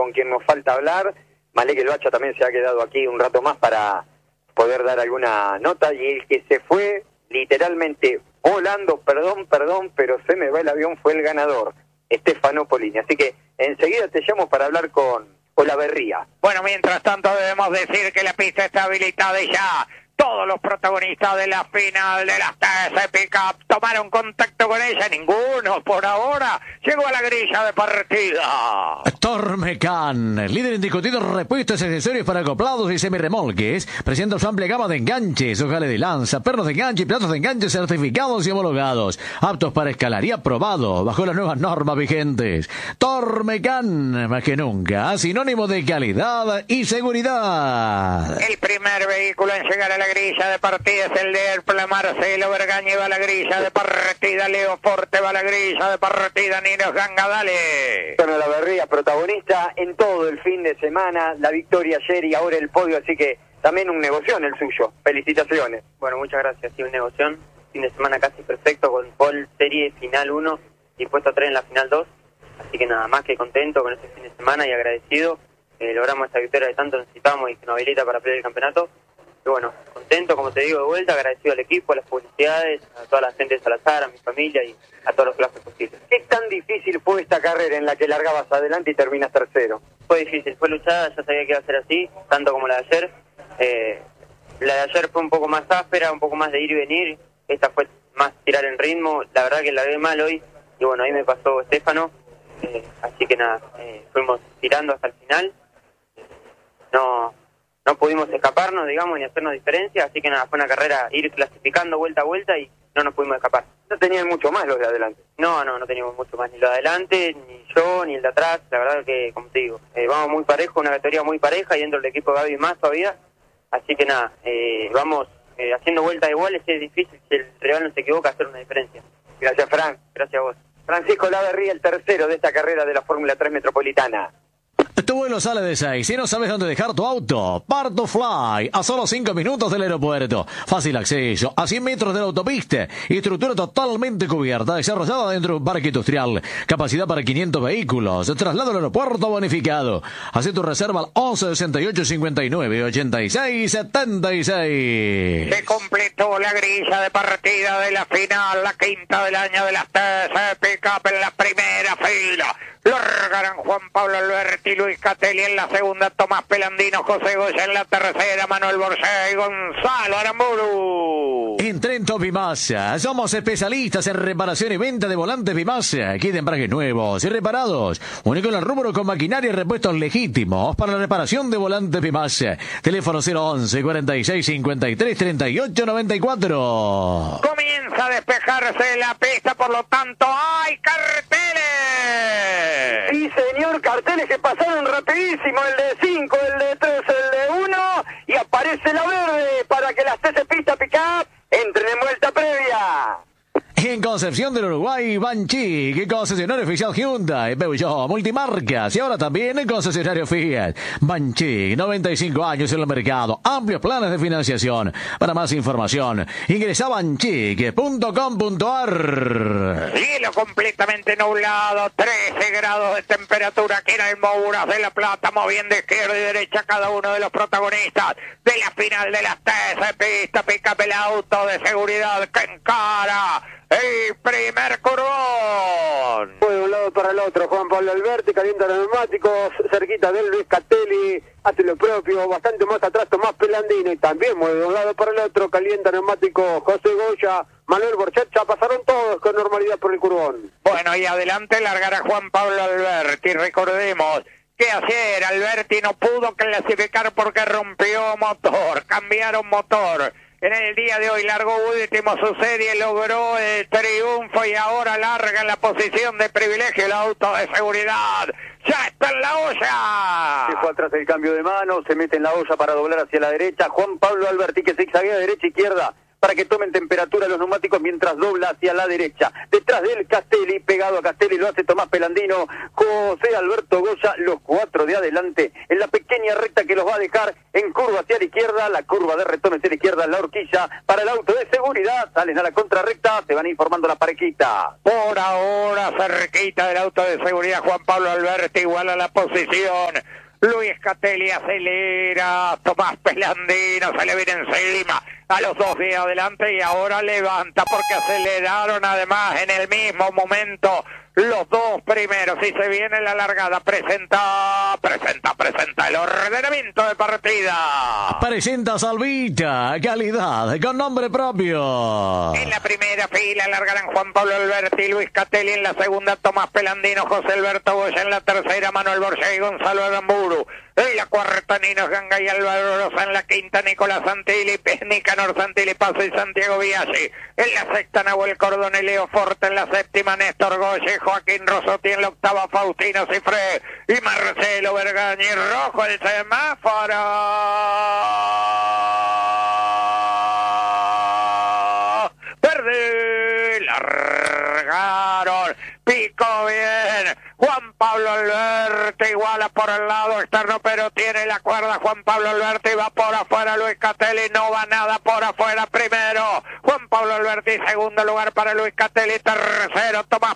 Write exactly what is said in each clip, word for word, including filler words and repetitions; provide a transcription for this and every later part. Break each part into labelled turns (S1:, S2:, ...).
S1: con quien nos falta hablar. Malek el Bacha también se ha quedado aquí un rato más para poder dar alguna nota, y el que se fue literalmente volando, perdón, perdón, pero se me va el avión, fue el ganador, Stefano Polini. Así que enseguida te llamo para hablar con Olaverría.
S2: Bueno, mientras tanto debemos decir que la pista está habilitada y ya todos los protagonistas de la final de las T S Pickup tomaron contacto con ella. Ninguno por ahora llegó a la grilla de partida.
S3: Tormecan, líder indiscutido en repuestos, accesorios para acoplados y semirremolques, presenta su amplia gama de enganches, ojales de lanza, pernos de enganche y platos de enganche certificados y homologados, aptos para escalar y aprobado bajo las nuevas normas vigentes. Tormecan, más que nunca, sinónimo de calidad y seguridad.
S2: El primer vehículo en llegar a la grilla de partida es el de Erpla. Marcelo Bergañe va a la grilla de partida, Leo Forte va a la grilla de partida, Nino Ganga, dale.
S1: Bueno, Olaverría, protagonista en todo el fin de semana, la victoria ayer y ahora el podio, así que también un negoción el suyo. Felicitaciones.
S4: Bueno, muchas gracias, sí, un negoción, fin de semana casi perfecto, con pole serie final uno y puesto tres en la final dos, así que nada más que contento con este fin de semana y agradecido. Eh, logramos esta victoria que tanto necesitamos y que nos habilita para pelear el campeonato. Y bueno, contento, como te digo, de vuelta, agradecido al equipo, a las publicidades, a toda la gente de Salazar, a mi familia y a todos los clases posibles.
S1: ¿Qué tan difícil fue esta carrera en la que largabas adelante y terminas tercero?
S4: Fue difícil, fue luchada, ya sabía que iba a ser así, tanto como la de ayer. Eh, la de ayer fue un poco más áspera, un poco más de ir y venir. Esta fue más tirar en ritmo. La verdad que largué mal hoy y bueno, ahí me pasó Stefano. Eh, así que nada, eh, fuimos tirando hasta el final. No... No pudimos escaparnos, digamos, ni hacernos diferencia, así que nada, fue una carrera ir clasificando vuelta a vuelta y no nos pudimos escapar.
S1: ¿No tenían mucho más los de adelante?
S4: No, no, no teníamos mucho más, ni los de adelante, ni yo, ni el de atrás, la verdad que, como te digo, eh, vamos muy parejo, una categoría muy pareja y dentro del equipo Gaby más todavía, así que nada, eh, vamos eh, haciendo vueltas iguales, es difícil, si el rival no se equivoca, hacer una diferencia.
S1: Gracias, Fran.
S4: Gracias a vos.
S1: Francisco Olaverría, el tercero de esta carrera de la Fórmula tres Metropolitana.
S3: Tu vuelo sale de seis. Si no sabes dónde dejar tu auto, Parto Fly, a solo cinco minutos del aeropuerto. Fácil acceso, a cien metros de la autopista. Estructura totalmente cubierta, desarrollada dentro de un parque industrial. Capacidad para quinientos vehículos. Traslado al aeropuerto bonificado. Haz tu reserva al once sesenta y ocho cincuenta y nueve ochenta y seis setenta y seis.
S2: Se completó la grilla de partida de la final, la quinta del año de las T S Pickup en la primera fila. Largarán Juan Pablo Alberti, Luis Catelli en la segunda, Tomás Pelandino, José Goya en la tercera, Manuel Borsé y Gonzalo Aramburu.
S3: En Trento Bimasa, somos especialistas en reparación y venta de volantes Bimasa, kit de embragues nuevos y reparados, único en el rubro con maquinaria y repuestos legítimos para la reparación de volantes Bimasa. Teléfono cero once cuarenta y seis cincuenta y tres treinta y ocho noventa y cuatro.
S2: Comienza a despejarse la pista, por lo tanto hay carteles.
S1: Sí, señor, carteles que pasaron rapidísimo, el de cinco, el de tres, el de uno, y aparece la verde para que las T S Pista Pickup entren en vuelta previa.
S3: En Concepción del Uruguay, Banchik, concesionario oficial Hyundai, Peugeot, multimarcas y ahora también en concesionario Fiat. Banchik, noventa y cinco años en el mercado, amplios planes de financiación. Para más información, ingresa a banchik punto com punto a r.
S2: Cielo completamente nublado, trece grados de temperatura aquí en el Mouras de La Plata, moviendo izquierda y derecha cada uno de los protagonistas de la final de las T S Pista Pickup, el auto de seguridad que encara el primer curvón.
S1: Fue de un lado para el otro, Juan Pablo Alberti, calienta los neumáticos, cerquita de Luis Catelli, hace lo propio, bastante más atrás Tomás Pelandino, y también mueve de un lado para el otro, calienta neumáticos José Goya, Manuel Borchet, ya pasaron todos con normalidad por el curvón.
S2: Bueno, y adelante largará Juan Pablo Alberti, recordemos que ayer Alberti no pudo clasificar porque rompió motor, cambiaron motor. En el día de hoy largó último su serie, logró el triunfo y ahora larga en la posición de privilegio el auto de seguridad. ¡Ya está en la olla!
S1: Se fue atrás el cambio de mano, se mete en la olla para doblar hacia la derecha. Juan Pablo Alberti que zigzaguea derecha-izquierda para que tomen temperatura los neumáticos mientras dobla hacia la derecha. Detrás de él Castelli, pegado a Castelli lo hace Tomás Pelandino, José Alberto Goya, los cuatro de adelante en la pequeña recta que los va a dejar en curva hacia la izquierda, la curva de retome hacia la izquierda, la horquilla para el auto de seguridad, salen a la contrarrecta, se van informando la parejita.
S2: Por ahora, cerquita del auto de seguridad, Juan Pablo Alberti iguala la posición. Luis Catelli acelera, Tomás Pelandino se le viene encima a los dos de adelante y ahora levanta porque aceleraron además en el mismo momento los dos primeros y se viene la largada. Presenta, presenta, presenta el ordenamiento de partida.
S3: Presenta Salvita, calidad con nombre propio.
S2: En la primera fila largarán Juan Pablo Alberti y Luis Catelli. En la segunda Tomás Pelandino, José Alberto Goya. En la tercera Manuel Borges y Gonzalo Aramburu. En la cuarta Nino Ganga y Álvaro Rosa. En la quinta Nicolás Santilli, Nicanor Santilli Paso y Santiago Biaggi. En la sexta Nahuel Cordón y Leo Forte. En la séptima Néstor Goye, Joaquín Rosotti. En la octava Faustino Cifré y Marcelo Bergañi. Rojo el semáforo. Verde. Largaron. Picó bien. Juan Pablo Alberti iguala por el lado externo, pero tiene la cuerda. Juan Pablo Alberti va por afuera. Luis Catelli no va nada por afuera. Primero Juan Pablo Alberti, segundo lugar para Luis Catelli, tercero Tomás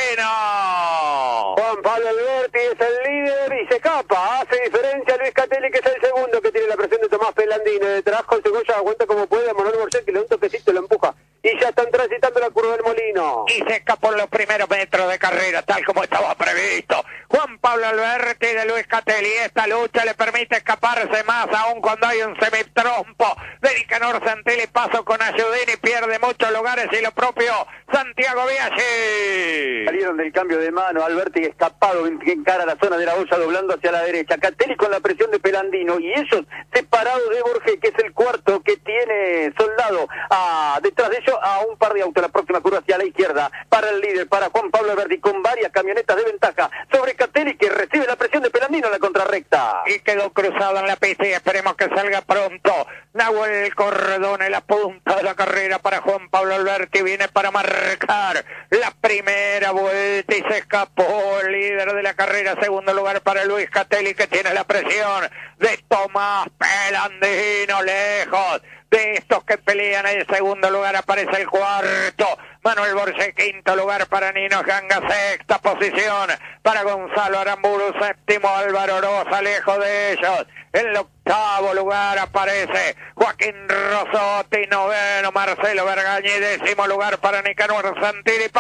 S2: Pelandino.
S1: Juan Pablo Alberti es el líder y se escapa. Hace diferencia Luis Catelli, que es el segundo, que tiene la presión de Tomás Pelandino. Detrás con Cebolla aguanta como puede. Manuel Borges, que le da un toquecito, lo empuja. Y ya están transitando la curva del Molino.
S2: Y se escapó en los primeros metros de carrera, tal como estaba previsto. Juan Pablo Alberti de Luis Catelli. Esta lucha le permite escaparse más, aún cuando hay un semitrompo de Nicanor Santilli. Paso con Ayudini, pierde muchos lugares y lo propio Santiago Biaggi.
S1: Salieron del cambio de mano. Alberti escapado en, en cara a la zona de la olla, doblando hacia la derecha. Catelli con la presión de Pelandino. Y ellos separados de Borges, que es el cuarto, que tiene soldado a, detrás de ellos a un par de autos. La próxima curva hacia la izquierda para el líder, para Juan Pablo Alberti, con varias camionetas de ventaja sobre Catelli, que recibe la presión de Pelandino en la contrarrecta.
S2: Y quedó cruzado en la pista y esperemos que salga pronto. Nahuel Cordón en la punta de la carrera para Juan Pablo Alberti. Viene para marcar la primera vuelta y se escapó el líder de la carrera. Segundo lugar para Luis Catelli, que tiene la presión de Tomás Pelandino. Lejos de estos que pelean el segundo lugar aparece el cuarto Manuel Borges, quinto lugar para Nino Ganga, sexta posición para Gonzalo Aramburu, séptimo Álvaro Rosa, lejos de ellos. En el octavo lugar aparece Joaquín Rosotti, noveno Marcelo Bergañi, décimo lugar para Nicanor Santilli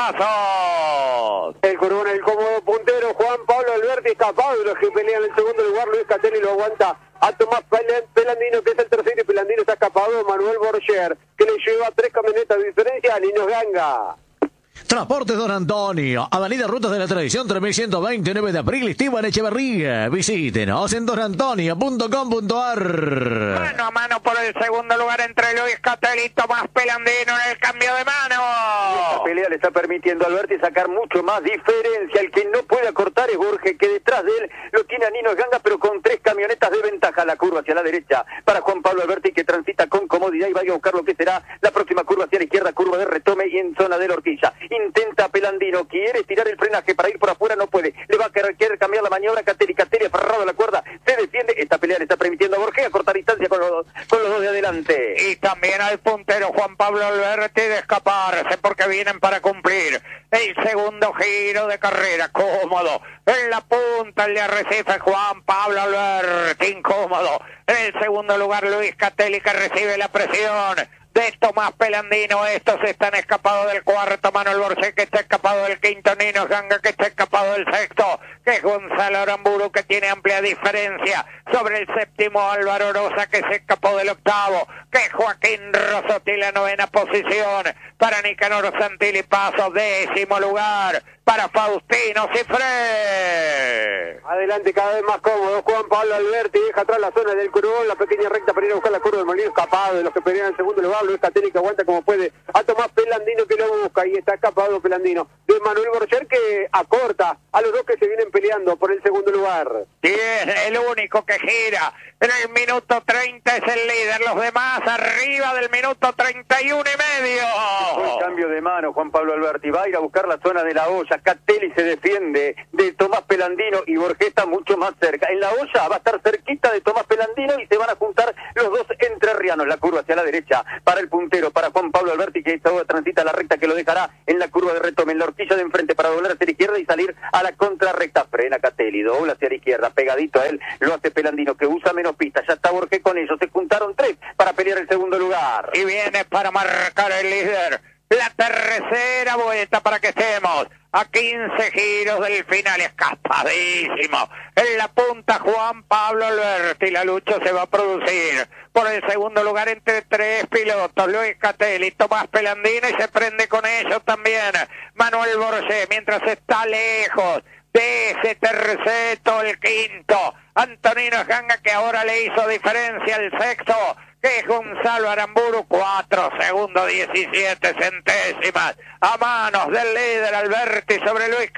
S2: Pasos.
S1: El Corona, el cómodo puntero, Juan Pablo Alberti escapado de los que pelean en el segundo lugar. Luis Catelli lo aguanta a Tomás Pelandino, que es el tercero, y Pelandino está escapado. Manuel Borger, que le lleva tres camionetas de diferencia a Nino Ganga.
S3: Transportes Don Antonio, Avenida Rutas de la Tradición tres mil ciento veinte, nueve de abril, Esteban Echeverría. Visítenos en don antonio punto com punto a r.
S2: Mano a mano por el segundo lugar entre Luis Catelli y Tomás Pelandino en el cambio de mano.
S1: Esta pelea le está permitiendo a Alberti sacar mucho más diferencia. El que no puede acortar es Borges, que detrás de él lo tiene a Nino Ganga, pero con tres camionetas de ventaja. La curva hacia la derecha para Juan Pablo Alberti, que transita con comodidad y va a buscar lo que será la próxima curva hacia la izquierda, curva de retome y en zona de la horquilla. Intenta Pelandino, quiere tirar el frenaje para ir por afuera, no puede. Le va a querer, querer cambiar la maniobra. Catelli, Catelli aferrado a la cuerda, se defiende. Esta pelea le está permitiendo a Borges a cortar distancia con los, con los dos de adelante.
S2: Y también al puntero Juan Pablo Alberti de escaparse, porque vienen para cumplir el segundo giro de carrera. Cómodo en la punta el de Arrecife, Juan Pablo Alberti, incómodo. En el segundo lugar Luis Catelli, que recibe la presión de Tomás Pelandino. Estos están escapados del cuarto, Manuel Borges, que está escapado del quinto, Nino Ganga, que está escapado del sexto, que es Gonzalo Aramburu, que tiene amplia diferencia sobre el séptimo, Álvaro Rosa, que se escapó del octavo, que es Joaquín Rosotti, la novena posición para Nicanor Santilli Paso, décimo lugar para Faustino Cifré.
S1: Adelante, cada vez más cómodo Juan Pablo Alberti, deja atrás la zona del Curvón, la pequeña recta para ir a buscar la curva del Molino, escapado de los que pelean en segundo lugar. Luis Catelli, que aguanta como puede a Tomás Pelandino, que lo busca, y está escapado Pelandino de Manuel Borger, que acorta a los dos que se vienen peleando por el segundo lugar.
S2: Y es el único que gira En el minuto treinta es el líder, los demás arriba del minuto treinta y uno y medio.
S1: Un cambio de mano, Juan Pablo Alberti, va a ir a buscar la zona de la olla. Catelli se defiende de Tomás Pelandino y Borges está mucho más cerca. En la olla va a estar cerquita de Tomás Pelandino y se van a juntar los dos entrerrianos. La curva hacia la derecha para el puntero, para Juan Pablo Alberti, que esta transita la recta que lo dejará en la curva de retome, en la horquilla de enfrente para doblar hacia la izquierda y salir a la contrarrecta. Frena Catelli, dobla hacia la izquierda, pegadito a él, lo hace Pelandino, que usa menos pista. Ya está Borges con ellos, se juntaron tres para pelear el segundo lugar.
S2: Y viene para marcar el líder la tercera vuelta para que estemos a quince giros del final, escapadísimo. En la punta Juan Pablo Alberti, la lucha se va a producir por el segundo lugar entre tres pilotos, Luis Catelli, Tomás Pelandino, y se prende con ellos también Manuel Borges, mientras está lejos de ese terceto, el quinto, Antonino Ganga, que ahora le hizo diferencia al sexto, que es Gonzalo Aramburu, cuatro segundos diecisiete centésimas a manos del líder Alberti sobre Luis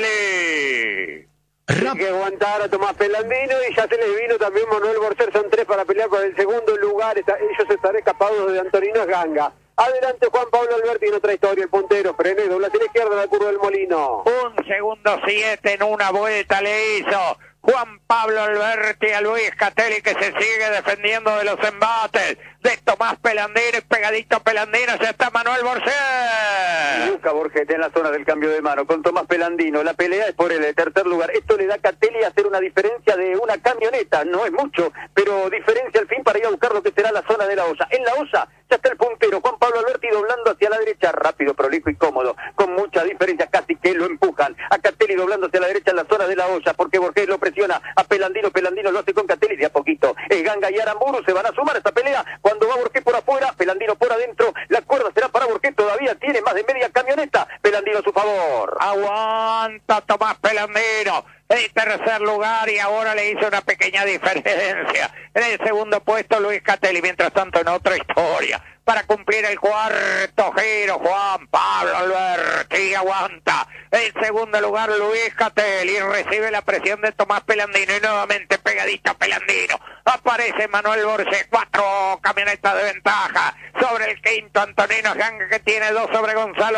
S2: Catelli.
S5: Hay que aguantar a Tomás Pelandino y ya se les vino también Manuel Borges, son tres para pelear por el segundo lugar. Está, ellos estarán escapados de Antonino Ganga. Adelante Juan Pablo Alberti en otra historia, el puntero, freno y dobla hacia la izquierda la curva del Molino.
S2: Un segundo siete en una vuelta le hizo Juan Pablo Alberti a Luis Catelli, que se sigue defendiendo de los embates de Tomás Pelandino, y pegadito Pelandino, ya está Manuel Borges.
S1: Busca Borges en la zona del cambio de mano con Tomás Pelandino, la pelea es por el tercer lugar. Esto le da a Catelli a hacer una diferencia de una camioneta, no es mucho, pero diferencia al fin para ir a buscar lo que será la zona de la olla. En la olla ya está el puntero, Juan Pablo Alberti doblando hacia la derecha, rápido, prolijo y cómodo, con mucha diferencia, casi que lo empujan. A Catelli doblando hacia la derecha en la zona de la olla, porque Borges lo presiona a Pelandino, Pelandino lo hace con Catelli de a poquito. Es Ganga y Aramburu se van a sumar a esta pelea. Cuando va Borges por afuera, Pelandino por adentro, la cuerda será para Borges, todavía tiene más de media camioneta. Pelandino a su favor.
S2: Aguanta Tomás Pelandino en tercer lugar y ahora le hizo una pequeña diferencia. En el segundo puesto Luis Catelli, mientras tanto en otra historia. Para cumplir el cuarto giro, Juan Pablo Alberti aguanta. En segundo lugar, Luis Catelli recibe la presión de Tomás Pelandino y nuevamente pegadito Pelandino. Aparece Manuel Borges, cuatro camionetas de ventaja sobre el quinto, Antonino Ganga, que tiene dos sobre Gonzalo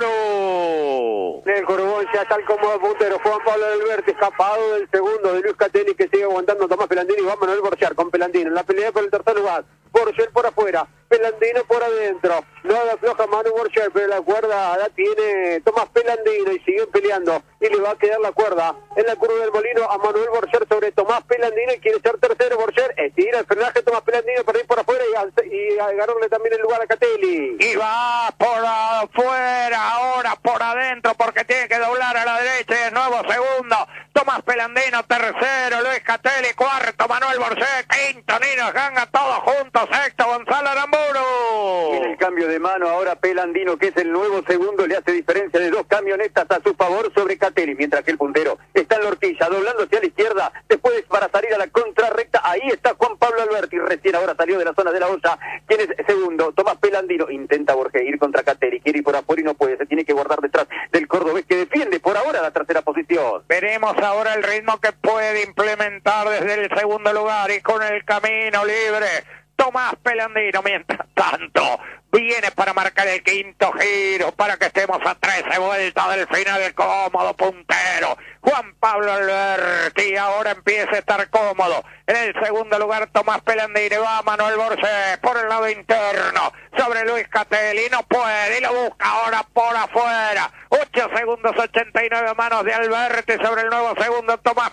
S2: Aramburu.
S5: En el Corbón ya está el cómodo puntero, Juan Pablo Alberti escapado del segundo de Luis Catelli, que sigue aguantando a Tomás Pelandino, y va Manuel Borges con Pelandino en la pelea por el tercer lugar. Borges por afuera, Pelandino por adentro, no la afloja Manu Borges, pero la cuerda la tiene Tomás Pelandino y siguen peleando, y le va a quedar la cuerda en la curva del Molino a Manuel Borges sobre Tomás Pelandino, y quiere ser tercero. Borges estira el frenaje, Tomás Pelandino para ir por afuera y, y agarrarle también el lugar a Catelli.
S2: Y va por afuera, ahora por adentro, porque tiene que doblar a la derecha, y de nuevo segundo, Tomás Pelandino, tercero, Luis Catelli, cuarto, Manuel Borges, quinto, Nino Ganga, todos juntos, sexto, Gonzalo Aramburu.
S1: En el cambio de mano ahora Pelandino, que es el nuevo segundo, le hace diferencia de dos camionetas a su favor sobre Catelli, mientras que el puntero está en la horquilla, doblando hacia la izquierda, después para salir a la contrarrecta, ahí está Juan Pablo Alberti, recién ahora salió de la zona de la olla. ¿Quién es segundo? Tomás Pelandino, intenta Borges ir contra Catelli, quiere ir por afuera y no puede, se tiene que guardar detrás del cordobés, que defiende por ahora la tercera posición.
S2: Veremos ahora el ritmo que puede implementar desde el segundo lugar y con el camino libre Tomás Pelandino. Mientras tanto viene para marcar el quinto giro, para que estemos a trece vueltas del final, el cómodo puntero Juan Pablo Alberti. Ahora empieza a estar cómodo en el segundo lugar Tomás Pelandino, va Manuel Borges por el lado interno sobre Luis Catelli, no puede y lo busca ahora por afuera. Ocho segundos ochenta y nueve a manos de Alberti sobre el nuevo segundo Tomás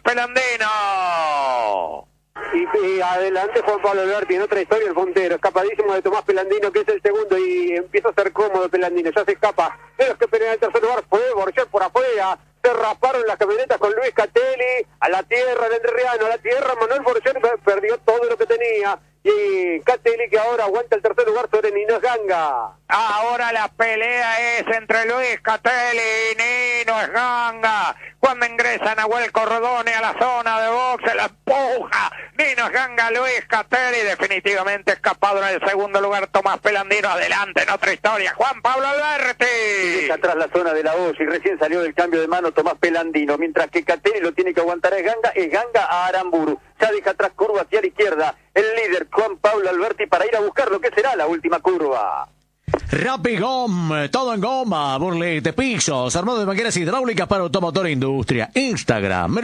S2: Pelandino.
S5: Y, y adelante Juan Pablo Alberti en otra historia, el puntero, escapadísimo de Tomás Pelandino, que es el segundo, y empieza a ser cómodo Pelandino, ya se escapa de los que pelean en el tercer lugar. Fue Borges por afuera, se rasparon las camionetas con Luis Catelli, a la tierra el entrerriano, a la tierra Manuel Borges perdió todo lo que tenía, y Catelli, que ahora aguanta el tercer lugar sobre Nino Ganga.
S2: Ahora la pelea es entre Luis Catelli y Nino Ganga. Cuando ingresa Nahuel Cordone a la zona de boxe, la empuja Nino Ganga, Luis Catelli, definitivamente escapado en el segundo lugar Tomás Pelandino. Adelante en otra historia, Juan Pablo Alberti.
S1: Deja atrás la zona de la olla y recién salió del cambio de mano Tomás Pelandino, mientras que Catelli lo tiene que aguantar es Ganga, es Ganga a Aramburu. ya deja atrás curva hacia la izquierda, el líder Juan Pablo Alberti para ir a buscar lo que será la última curva.
S3: Rapigom, todo en goma, burlete, pisos, armado de máquinas hidráulicas para automotor e industria. Instagram,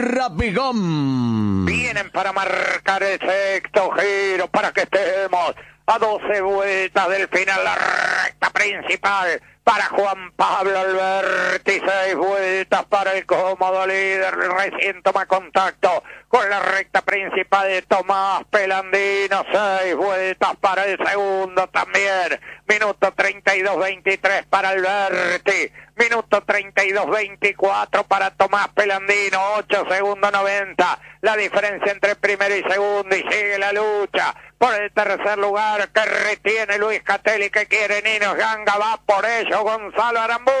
S3: Rapigom.
S2: Vienen para marcar el sexto giro, para que estemos a doce vueltas del final, la recta principal para Juan Pablo Alberti, seis vueltas para el cómodo líder, recién toma contacto con la recta principal de Tomás Pelandino, seis vueltas para el segundo también, minuto treinta y dos veintitrés para Alberti, minuto treinta y dos veinticuatro para Tomás Pelandino, ocho segundos noventa, la diferencia entre primero y segundo, y sigue la lucha por el tercer lugar que retiene Luis Catelli, que quiere Nino Ganga, va por ello Gonzalo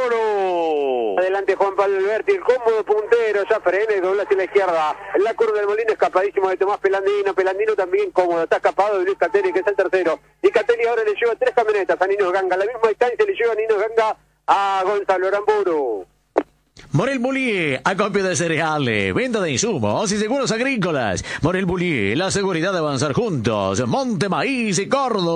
S2: Aramburu.
S5: Adelante Juan Pablo Alberti, el cómodo puntero, ya frena y dobla hacia la izquierda. En la curva del Molino, escapadísimo de Tomás Pelandino, Pelandino también cómodo, está escapado de Luis Catelli, que es el tercero. Y Catelli ahora le lleva tres camionetas a Nino Ganga, la misma distancia le lleva a Nino Ganga a Gonzalo Aramburu.
S3: Morel Bullier, acopio de cereales, venta de insumos y seguros agrícolas. Morel Bullier, la seguridad de avanzar juntos. Monte Maíz y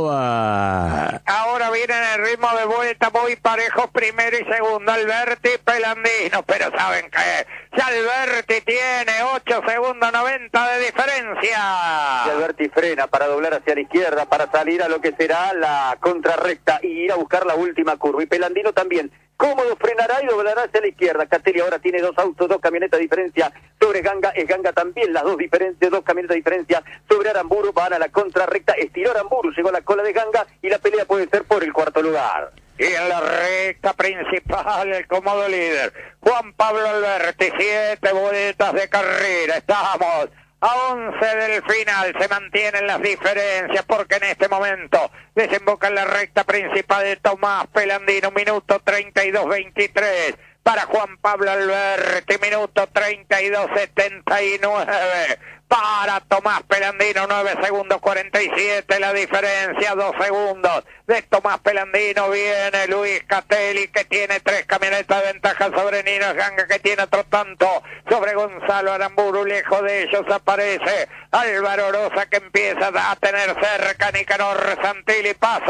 S3: Córdoba.
S2: Ahora vienen el ritmo de vuelta muy parejos, primero y segundo, Alberti y Pelandino, pero ¿saben qué? Ya Alberti tiene ocho segundos noventa de diferencia.
S1: Y Alberti frena para doblar hacia la izquierda, para salir a lo que será la contrarrecta y ir a buscar la última curva. Y Pelandino también. Cómodo frenará y doblará hacia la izquierda. Catelli ahora tiene dos autos, dos camionetas de diferencia sobre Ganga. Es Ganga también las dos diferencias, dos camionetas de diferencia sobre Aramburu. Van a la contrarrecta, estiró Aramburu, llegó a la cola de Ganga y la pelea puede ser por el cuarto lugar.
S2: Y en la recta principal, el cómodo líder, Juan Pablo Alberti, siete vueltas de carrera. Estamos a once del final, se mantienen las diferencias porque en este momento desemboca en la recta principal de Tomás Pelandino, minuto treinta y dos veintitrés para Juan Pablo Alberti, minuto treinta y dos setenta y nueve para Tomás Pelandino, nueve segundos cuarenta y siete la diferencia, dos segundos de Tomás Pelandino. Viene Luis Catelli, que tiene tres camionetas de ventaja sobre Nino Ganga, que tiene otro tanto sobre Gonzalo Aramburu. Lejos de ellos aparece Álvaro Rosa, que empieza a tener cerca Nicanor Santilli.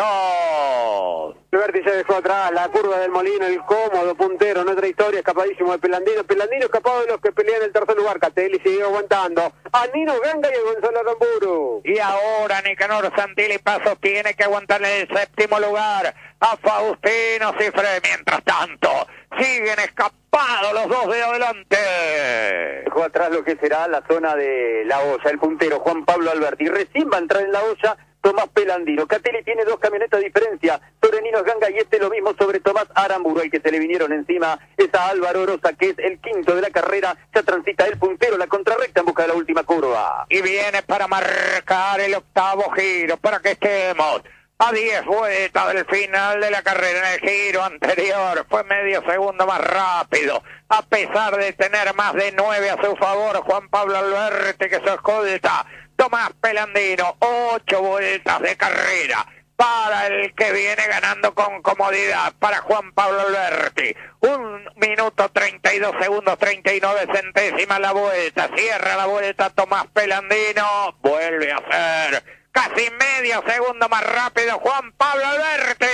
S2: Pasos.
S5: Alberti se dejó atrás, la curva del Molino, el cómodo puntero, en otra historia, escapadísimo de Pelandino. Pelandino escapado de los que pelean en el tercer lugar. Catelli sigue aguantando a Nino Ganga y a Gonzalo Aramburu.
S2: Y ahora Nicanor Santilli Pasos tiene que aguantar en el séptimo lugar a Faustino Cifré. Mientras tanto, siguen escapados los dos de adelante.
S1: Dejó atrás lo que será la zona de la olla, el puntero Juan Pablo Alberti. Recién va a entrar en la olla Tomás Pelandino. Catelli tiene dos camionetas de diferencia sobre Nino Ganga y este lo mismo sobre Tomás Aramburu. El que se le vinieron encima es a Álvaro Rosa, que es el quinto de la carrera. Ya transita el puntero, la contrarrecta en busca de la última curva.
S2: Y viene para marcar el octavo giro, para que estemos a diez vueltas del final de la carrera. En el giro anterior fue medio segundo más rápido, a pesar de tener más de nueve a su favor Juan Pablo Alberti, que se escolta Tomás Pelandino. Ocho vueltas de carrera para el que viene ganando con comodidad, para Juan Pablo Alberti. Un minuto treinta y dos segundos treinta y nueve centésimas la vuelta. Cierra la vuelta Tomás Pelandino, vuelve a ser casi medio segundo más rápido Juan Pablo Alberti.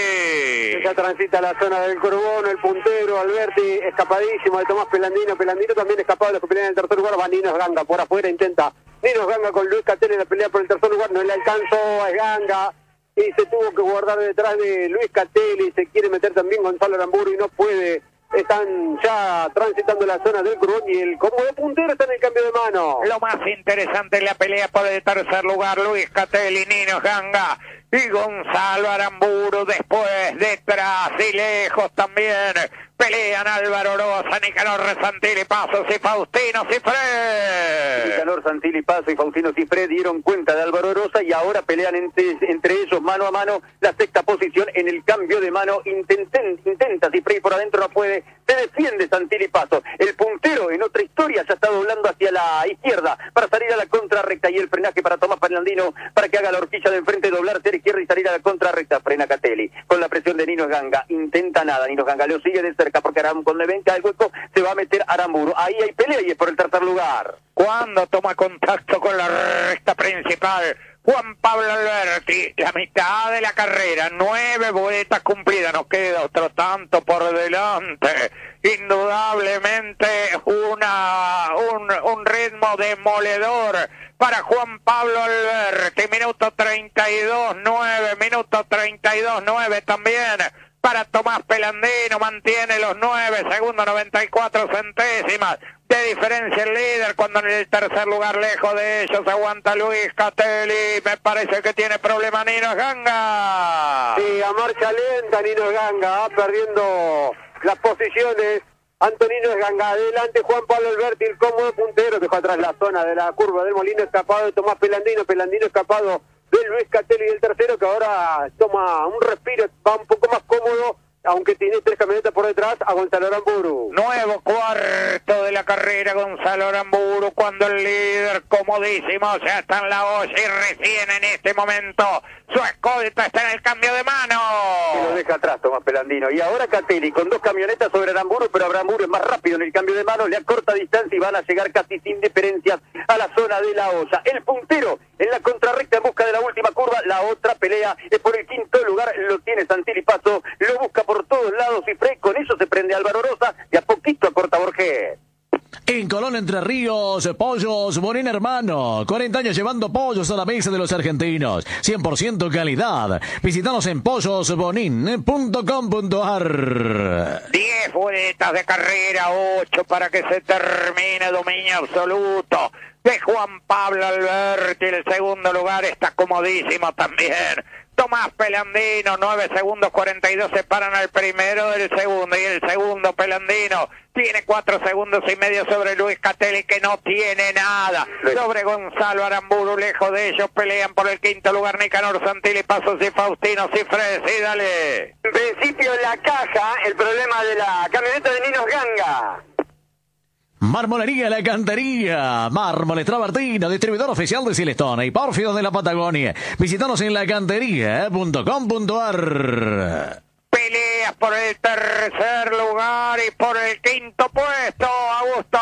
S5: Ya transita la zona del Corbón, el puntero Alberti, escapadísimo de Tomás Pelandino. Pelandino también escapado de los que pelean en el tercer lugar. Va Nino Ganga por afuera, intenta Nino Ganga con Luis Catelli en la pelea por el tercer lugar. No le alcanzó a Ganga y se tuvo que guardar detrás de Luis Catelli. Se quiere meter también Gonzalo Aramburu y no puede. Están ya transitando la zona del Corbón y el cómodo puntero está en el cambio de mano.
S2: Lo más interesante es la pelea por el tercer lugar. Luis Catelli, Nino Ganga y Gonzalo Aramburu. Después, detrás y lejos también pelean Álvaro Rosa, Nicanor Santilli Pasos y Faustino Cifré.
S1: Nicanor Santilli Pasos y Faustino Cifré dieron cuenta de Álvaro Rosa y ahora pelean entre, entre ellos mano a mano la sexta posición en el cambio de mano. Intenten, intenta Cifré y por adentro no puede. Se defiende Santilli Pasos. El puntero en otra historia ya está doblando hacia la izquierda para salir a la contrarrecta y el frenaje para Tomás Pelandino para que haga la horquilla de enfrente, doblar hacia la
S6: izquierda y salir a la contrarrecta. Frena Catelli con la presión de Nino Ganga. Intenta nada. Nino Ganga lo sigue de cerca porque Aram, cuando le ven que hay hueco, se va a meter Aramburu. Ahí hay pelea y es por el tercer lugar.
S2: Cuando toma contacto con la recta principal, Juan Pablo Alberti, la mitad de la carrera, nueve vueltas cumplidas, nos queda otro tanto por delante. Indudablemente una un, un ritmo demoledor para Juan Pablo Alberti. Minuto treinta y dos nueve, minuto treinta y dos nueve también para Tomás Pelandino, mantiene los nueve segundos noventa y cuatro centésimas de diferencia el líder, cuando en el tercer lugar, lejos de ellos, aguanta Luis Catelli. Me parece que tiene problema Nino Ganga.
S5: Sí, a marcha lenta Nino Ganga, va perdiendo las posiciones. Antonino Ganga, adelante Juan Pablo Alberti, el cómodo puntero, dejó atrás la zona de la curva del Molino, escapado de Tomás Pelandino, Pelandino escapado de Luis Catelli, del tercero, que ahora toma un respiro, va un poco más cómodo, aunque tiene tres camionetas por detrás, a Gonzalo Aramburu.
S2: Nuevo cuarto de la carrera, Gonzalo Aramburu, cuando el líder comodísimo ya está en la olla y recién en este momento su escolta está en el cambio de mano.
S6: Y lo deja atrás Tomás Pelandino. Y ahora Catelli con dos camionetas sobre Aramburu, pero Aramburu es más rápido en el cambio de mano, le acorta distancia y van a llegar casi sin diferencias a la zona de la olla. El puntero en la contrarrecta en busca de la última curva, la otra pelea es por el quinto lugar, lo tiene Santilli Paso, lo busca por todos lados y Frey, con eso se prende Álvaro Rosa y a poquito acorta Borges.
S3: En Colón, Entre Ríos, Pollos Bonín Hermano. cuarenta años llevando pollos a la mesa de los argentinos. cien por ciento calidad. Visítanos en pollos bonín punto com punto a r.
S2: diez vueltas de carrera, ocho para que se termine dominio absoluto de Juan Pablo Alberti. El segundo lugar está comodísimo también Tomás Pelandino, nueve segundos cuarenta y dos separan al primero del segundo, y el segundo Pelandino tiene cuatro segundos y medio sobre Luis Catelli, que no tiene nada. Sobre Gonzalo Aramburu, lejos de ellos, pelean por el quinto lugar Nicanor Santilli Pasos y Faustino Cifres. Sí, dale.
S6: En principio la caja, el problema de la camioneta de Nino Ganga.
S3: Marmolería La Cantería, Mármoles Travertino, distribuidor oficial de Silestone y Pórfidos de la Patagonia. Visítanos en lacantería punto com punto a r.
S2: Peleas por el tercer lugar y por el quinto puesto, Augusto.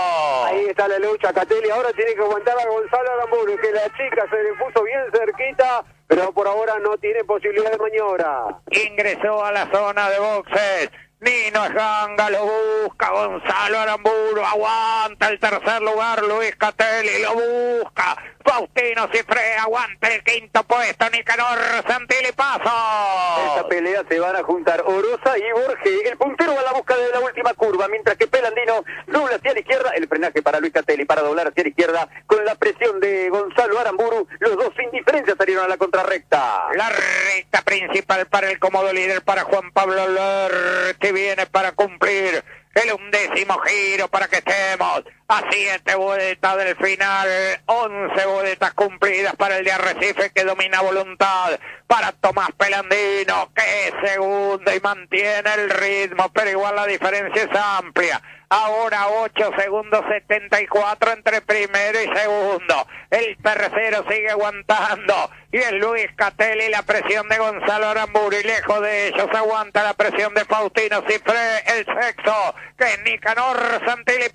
S5: Ahí está la lucha, Catelli ahora tiene que aguantar a Gonzalo Aramburu, que la chica se le puso bien cerquita, pero por ahora no tiene posibilidad de maniobra.
S2: Ingresó a la zona de boxes. Nino Ganga lo busca, Gonzalo Aramburu aguanta el tercer lugar, Luis Catelli lo busca, Faustino Cifre aguanta el quinto puesto, Nicanor Santilli Paso.
S6: Esta pelea se van a juntar Orosa y Borges. El puntero va a la busca de la última curva, mientras que Pelandino dobla hacia la izquierda. El frenaje para Luis Catelli para doblar hacia la izquierda con la presión de Gonzalo Aramburu. Los dos sin diferencia salieron a la contrarrecta.
S2: La recta principal para el cómodo líder, para Juan Pablo Alberti, viene para cumplir el undécimo giro para que estemos a siete vueltas del final, once vueltas cumplidas para el de Arrecife, que domina voluntad, para Tomás Pelandino, que es segundo y mantiene el ritmo, pero igual la diferencia es amplia. Ahora ocho segundos setenta y cuatro entre primero y segundo. El tercero sigue aguantando. Y es Luis Catelli, la presión de Gonzalo Aramburu. Y lejos de ellos aguanta la presión de Faustino Cifre, el sexto, que es Nicanor Santilli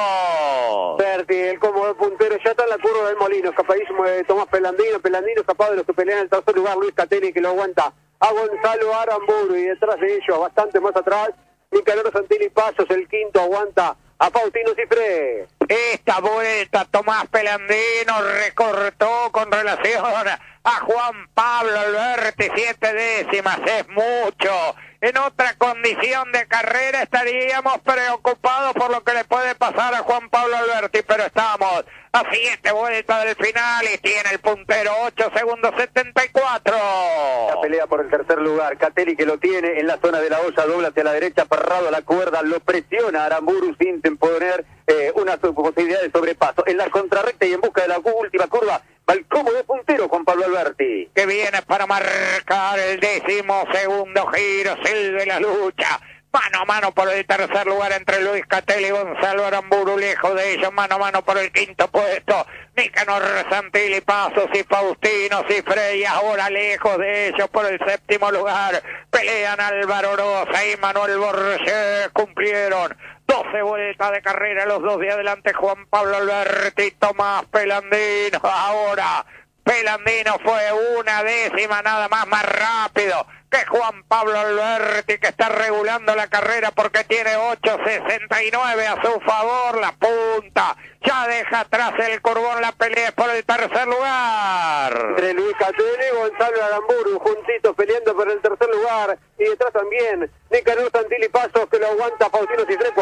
S2: Paso.
S5: Berti, el cómodo puntero, ya está en la curva del Molino. Escapadísimo de Tomás Pelandino. Pelandino escapado de los que pelean en el tercer lugar. Luis Catelli, que lo aguanta a Gonzalo Aramburu. Y detrás de ellos, bastante más atrás, Nicanor Santilli Pasos, el quinto, aguanta a Faustino Cifre.
S2: Esta vuelta Tomás Pelandino recortó con relación a Juan Pablo Alberti, siete décimas, es mucho. En otra condición de carrera estaríamos preocupados por lo que le puede pasar a Juan Pablo Alberti, pero estamos a siete vueltas del final y tiene el puntero ocho segundos setenta y cuatro.
S6: La pelea por el tercer lugar, Catelli, que lo tiene en la zona de la olla, dobla hacia la derecha, aferrado a la cuerda, lo presiona Aramburu sin poner eh, una posibilidad de sobrepaso. En la contrarrecta y en busca de la última curva, va el cómodo puntero Juan Pablo Alberti,
S2: que viene para marcar el décimo segundo giro, silbe la lucha. Mano a mano por el tercer lugar entre Luis Catelli y Gonzalo Aramburu, lejos de ellos, mano a mano por el quinto puesto. Nicanor Nicanor Santilli, Pasos y Faustino Cifré, y ahora lejos de ellos por el séptimo lugar pelean Álvaro Oroza y Manuel Borges. Cumplieron doce vueltas de carrera, los dos de adelante Juan Pablo Alberti y Tomás Pelandino. Ahora Pelandino fue una décima nada más más rápido que Juan Pablo Alberti, que está regulando la carrera porque tiene ocho sesenta y nueve a su favor. La punta ya deja atrás el Curbón, la pelea es por el tercer lugar.
S5: Entre Luis Catelli y Gonzalo Aramburu, juntitos peleando por el tercer lugar. Y detrás también Nicanor Santilli Pasos, que lo aguanta Faustino Cifré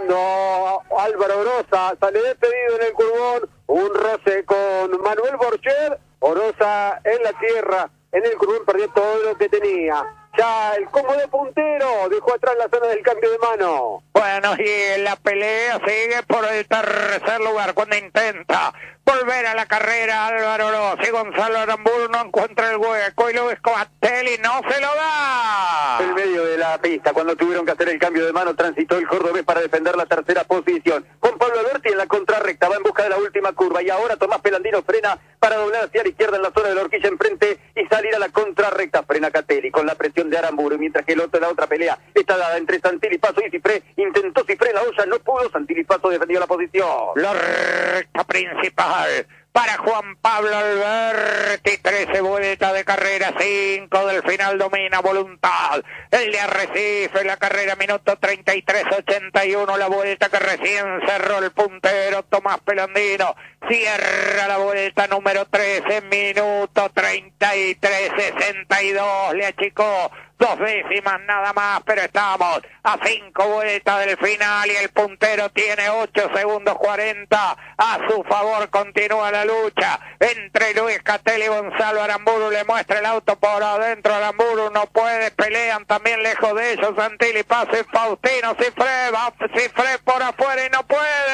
S5: cuando Álvaro Oroza sale despedido en el Curbón. Un roce con Manuel Borchet. Oroza en la tierra, en el Curbón perdió todo lo que tenía. Ya el cómodo puntero dejó atrás la zona del cambio de mano.
S2: Bueno, y la pelea sigue por el tercer lugar cuando intenta volver a la carrera Álvaro Oroza y Gonzalo Aramburu no encuentra el hueco y Luis Catelli no se lo da.
S6: En medio de la pista, cuando tuvieron que hacer el cambio de mano, transitó el cordobés para defender la tercera posición. Juan Pablo Alberti en la contrarrecta va en busca de la última curva y ahora Tomás Pelandino frena para doblar hacia la izquierda en la zona de la horquilla enfrente y salir a la contrarrecta. Frena Catelli con la presión de Aramburu, mientras que el otro, la otra pelea está dada entre Santilli Paso y Cifré. Intentó Cifré, la olla no pudo, Santilli Paso defendió la posición.
S2: La recta principal para Juan Pablo Alberti, trece vueltas de carrera, cinco del final, domina Voluntad. El de Arrecife, la carrera, minuto treinta y tres ochenta y uno, la vuelta que recién cerró el puntero Tomás Pelandino. Cierra la vuelta número trece, minuto treinta y tres sesenta y dos, le achicó dos décimas nada más, pero estamos a cinco vueltas del final y el puntero tiene ocho segundos cuarenta a su favor. Continúa la lucha entre Luis Catelli y Gonzalo Aramburu, le muestra el auto por adentro, Aramburu no puede, pelean también lejos de ellos Santilli Paso y Faustino Cifré, va Cifré por afuera y no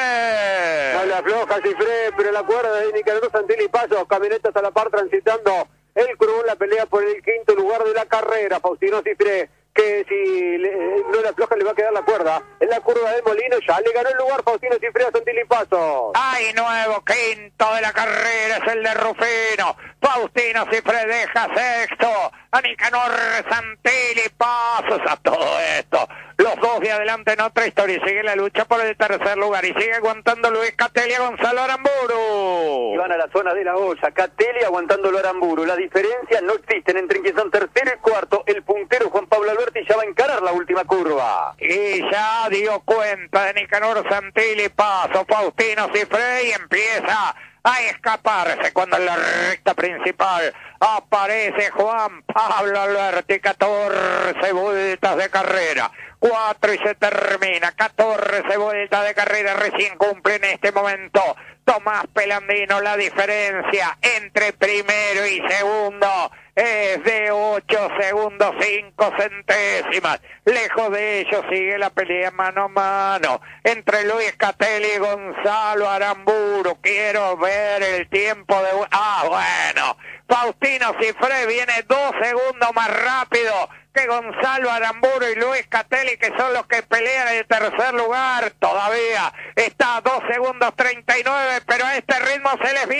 S2: puede.
S5: No le afloja Cifré, pero la cuerda de Nicanor Santilli Paso, camionetas a la par transitando el Curbón, la pelea por el quinto lugar de la carrera. Faustino Cifré, que si le, no le afloja le va a quedar la cuerda en la curva del Molino, ya le ganó el lugar Faustino Cifré a Santilli Paso.
S2: Hay nuevo quinto de la carrera, es el de Rufino. Faustino Cifré deja sexto a Nicanor Santilli Pasos. A todo esto, los dos de adelante en otra historia y sigue la lucha por el tercer lugar y sigue aguantando Luis Catelli a Gonzalo Aramburu.
S6: Y van a la zona de la olla, Catelli aguantando el Aramburu. Las diferencias no existen entre quien son tercero y cuarto. El puntero Juan Pablo Alberti ya va a encarar la última curva.
S2: Y ya dio cuenta de Nicanor Santilli Paso, Faustino Cifré, y empieza a escaparse cuando en la recta principal aparece Juan Pablo Alberti. Catorce vueltas de carrera, cuatro y se termina. Catorce vueltas de carrera, recién cumple en este momento Tomás Pelandino. La diferencia entre primero y segundo es de ocho segundos cinco centésimas. Lejos de ellos sigue la pelea mano a mano entre Luis Catelli y Gonzalo Aramburu. Quiero ver el tiempo de... Ah, bueno, Faustino Cifré viene dos segundos más rápido que Gonzalo Aramburu y Luis Catelli, que son los que pelean el tercer lugar. Todavía está a dos segundos treinta y nueve, pero a este ritmo se les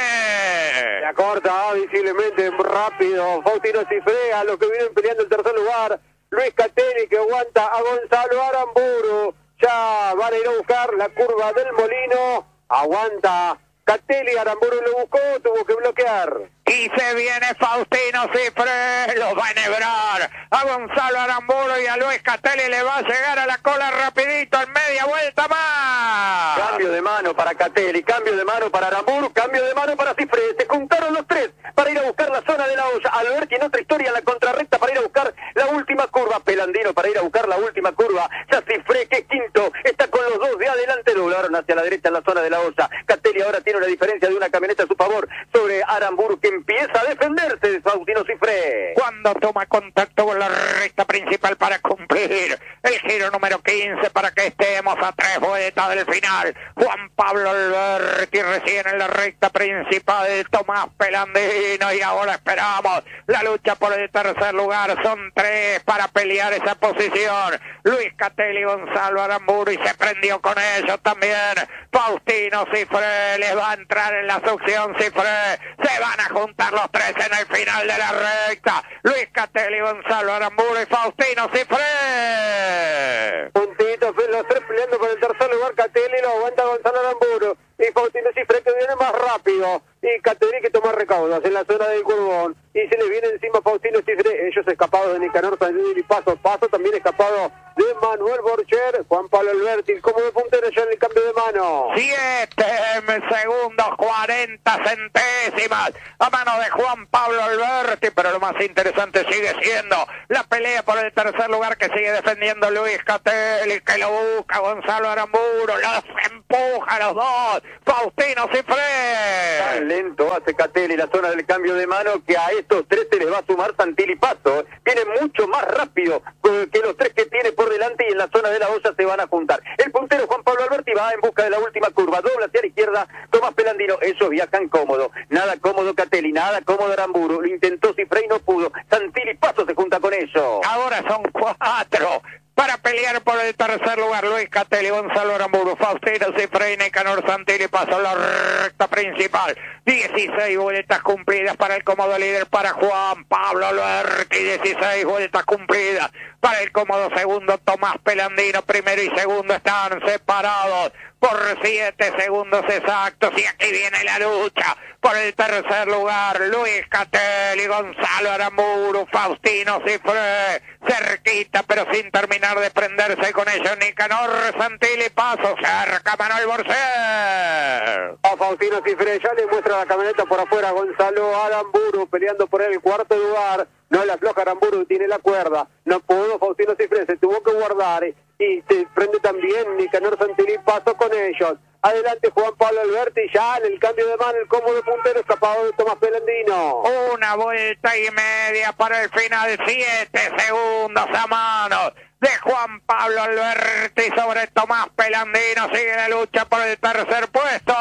S2: viene.
S5: La corta visiblemente rápido Faustino Cifré a los que vienen peleando el tercer lugar. Luis Catelli, que aguanta a Gonzalo Aramburu. Ya van a ir a buscar la curva del Molino. Aguanta Catelli, Aramburu lo buscó, tuvo que bloquear.
S2: Y se viene Faustino Cifré, lo va a enhebrar a Gonzalo Aramburu y a Luis Catelli le va a llegar a la cola rapidito en media vuelta más.
S6: Cambio de mano para Catelli, cambio de mano para Aramburu, cambio de mano para Cifré. Se juntaron los tres para ir a buscar la zona de la olla. Alberti en otra historia en la contrarrecta para ir a buscar la última curva. Pelandino para ir a buscar la última curva. Ya Cifré, que es quinto, está con los dos de adelante. Doblaron hacia la derecha en la zona de la olla. Catelli ahora tiene una diferencia de una camioneta a su favor sobre Aramburu, que empieza a defenderse de Faustino Cifré.
S2: Cuando toma contacto con la recta principal para cumplir el giro número quince para que estemos a tres vueltas del final. Juan Pablo Alberti recién en la recta principal de Tomás Pelandino y ahora esperamos la lucha por el tercer lugar. Son tres para pelear esa posición. Luis Catelli, Gonzalo Aramburu y se prendió con ellos también. Faustino Cifré les va a entrar en la succión Cifré. Se van a juntar los tres en el final de la recta. Luis Catelli, Gonzalo Aramburu y Faustino Cifré.
S5: Puntitos, los tres peleando por el tercer lugar. Catelli lo aguanta Gonzalo Aramburu y Faustino Cifré que viene más rápido. Y Catelli que toma recaudos en la zona del Curbón. Y se le viene encima Faustino Cifré. Ellos escapados de Nicanor Sandini y Paso Paso. También escapado de Manuel Borcher. Juan Pablo Alberti como de puntero ya en el cambio de mano.
S2: Siete segundos, cuarenta centésimas a mano de Juan Pablo Alberti. Pero lo más interesante sigue siendo la pelea por el tercer lugar que sigue defendiendo Luis Catelli, que lo busca Gonzalo Aramburu. Los empuja a los dos. Faustino Cifré.
S6: Tan lento hace Catelli la zona del cambio de mano que a estos tres se les va a sumar Santilli Paso. Viene mucho más rápido que los tres que tiene por delante y en la zona de la olla se van a juntar. El puntero Juan Pablo Alberti va en busca de la última curva. Dobla hacia la izquierda Tomás Pelandino. Ellos viajan cómodo. Nada cómodo Catelli, nada cómodo Aramburu. Lo intentó Cifré y no pudo. Santilli Paso se junta con ellos.
S2: Ahora son cuatro para pelear por el tercer lugar. Luis Catelli, Gonzalo Aramburu, Faustino Cifré y Nicanor Santilli Paso la recta principal. dieciséis vueltas cumplidas para el cómodo líder para Juan Pablo Alberti. dieciséis vueltas cumplidas para el cómodo segundo Tomás Pelandino. Primero y segundo están separados por siete segundos exactos. Y aquí viene la lucha por el tercer lugar. Luis Catelli, Gonzalo Aramburu, Faustino Cifré. Cerquita pero sin terminar de prenderse con ellos. Nicanor Santilli Paso. Cerca Manuel Borcer.
S5: A Faustino Cifré ya le muestra la camioneta por afuera. Gonzalo Aramburu peleando por el cuarto lugar. No la afloja Aramburu, tiene la cuerda. No pudo Faustino Cifré, se tuvo que guardar. Y se prende también Nicanor Santilli Paso con ellos. Adelante Juan Pablo Alberti, ya en el cambio de mano, el cómodo puntero escapado de Tomás Pelandino.
S2: Una vuelta y media para el final, siete segundos a mano de Juan Pablo Alberti sobre Tomás Pelandino. Sigue la lucha por el tercer puesto.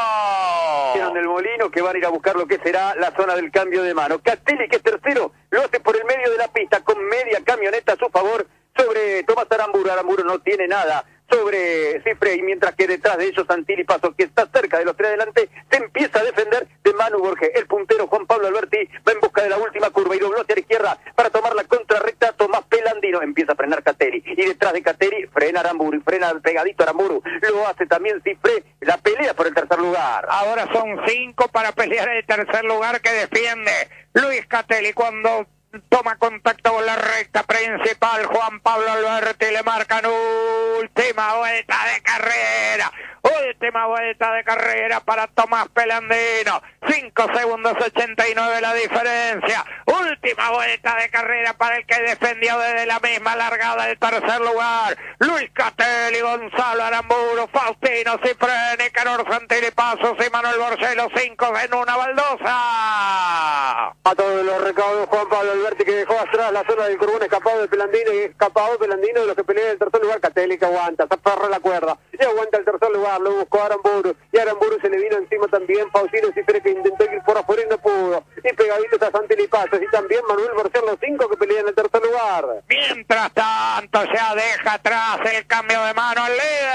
S6: En el molino que van a ir a buscar lo que será la zona del cambio de mano. Catelli, que es tercero, lo hace por el medio de la pista con media camioneta a su favor sobre Tomás Aramburu. Aramburu no tiene nada sobre Cifré, y mientras que detrás de ellos Santilli Paso, que está cerca de los tres adelante, se empieza a defender de Manu Borges. El puntero Juan Pablo Alberti va en busca de la última curva y dobló hacia la izquierda para tomar la contrarrecta. Tomás Pelandino empieza a frenar Catelli y detrás de Catelli frena Aramburu y frena pegadito Aramburu. Lo hace también Cifré, la pelea por el tercer lugar.
S2: Ahora son cinco para pelear el tercer lugar que defiende Luis Catelli cuando toma contacto con la recta principal. Juan Pablo Alberti le marcan última vuelta de carrera. Última vuelta de carrera para Tomás Pelandino. cinco segundos ochenta y nueve la diferencia. Última vuelta de carrera para el que defendió desde la misma largada del tercer lugar. Luis Catelli, Gonzalo Aramburu, Faustino Cifré, Nicanor Santilli Pasos y Manuel Borges, los cinco en una baldosa.
S5: A todos los recaudos Juan Pablo Alberti, que dejó atrás la zona del Curbón, escapado de Pelandino y escapado Pelandino de los que pelean en el tercer lugar. Catelli que aguanta, se aferra la cuerda y aguanta el tercer lugar. Lo buscó Aramburu y Aramburu se le vino encima también Faustino Cifré, que intentó ir por afuera y no pudo. Y pegaditos a Santilli Pasos y también Manuel Borges, los cinco que pelean en el tercer lugar.
S2: Mientras tanto ya deja atrás el cambio de mano al líder.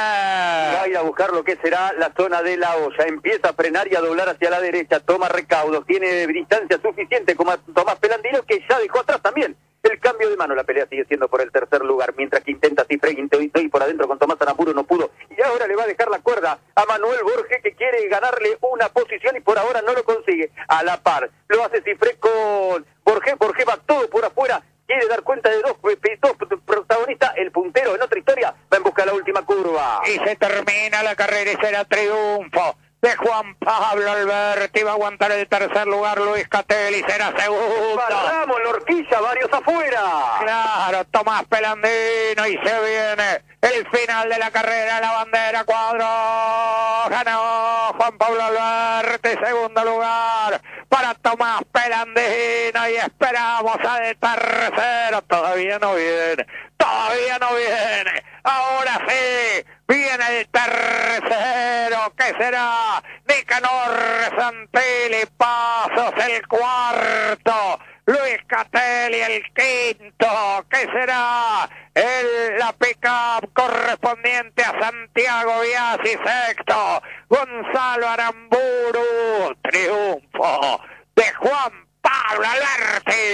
S6: Va a ir a buscar lo que será la zona de la olla. Empieza a frenar y a doblar hacia la derecha. Toma recaudos. Tiene distancia suficiente como Tomás Pelandino, que ya dejó atrás también el cambio de mano. La pelea sigue siendo por el tercer lugar, mientras que intenta Cifré, intentó ir por adentro con Tomás Aramburu, no pudo. Y ahora le va a dejar la cuerda a Manuel Borges, que quiere ganarle una posición y por ahora no lo consigue. A la par lo hace Cifré con Borges. Borges va todo por afuera. Quiere dar cuenta de dos, dos protagonistas. El puntero en otra historia va en busca de la última curva.
S2: Y se termina la carrera y será triunfo de Juan Juan Pablo Alberti va a aguantar el tercer lugar. Luis Catelli será segundo.
S6: Paramos la horquilla, varios afuera.
S2: Claro, Tomás Pelandino y se viene el final de la carrera. La bandera cuadro. Ganó Juan Pablo Alberti, segundo lugar para Tomás Pelandino y esperamos al tercero. Todavía no viene, todavía no viene. Ahora sí, viene el tercero, que será Nicanor Santilli Pasos, el cuarto. Luis Catelli el quinto, que será el, la pick-up correspondiente a Santiago Biasi sexto. Gonzalo Aramburu, triunfo de Juan Pablo Alberti.